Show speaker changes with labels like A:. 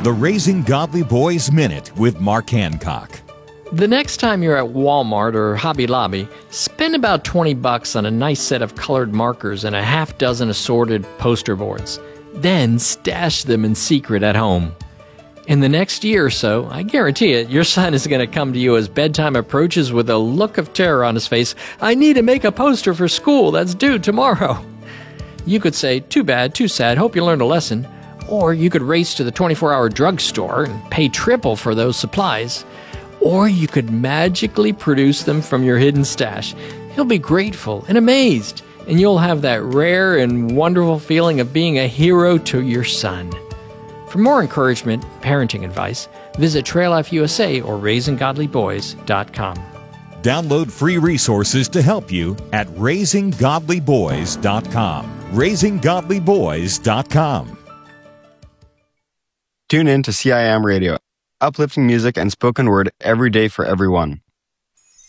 A: The Raising Godly Boys Minute with Mark Hancock.
B: The next time you're at Walmart or Hobby Lobby, spend about $20 on a nice set of colored markers and a half dozen assorted poster boards. Then stash them in secret at home. In the next year or so, I guarantee it, your son is going to come to you as bedtime approaches with a look of terror on his face. I need to make a poster for school that's due tomorrow. You could say, too bad, too sad, hope you learned a lesson. Or you could race to the 24-hour drugstore and pay triple for those supplies. Or you could magically produce them from your hidden stash. He'll be grateful and amazed, and you'll have that rare and wonderful feeling of being a hero to your son. For more encouragement, parenting advice, visit Trail Life USA or RaisingGodlyBoys.com.
A: Download free resources to help you at RaisingGodlyBoys.com. RaisingGodlyBoys.com.
C: Tune in to CIM Radio, uplifting music and spoken word every day for everyone.